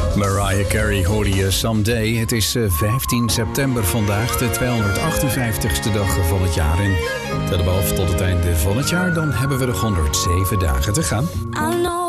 Mariah Carey hoorde je Someday. Het is 15 september vandaag, de 258ste dag van het jaar. En tellen we af tot het einde van het jaar, dan hebben we nog 107 dagen te gaan.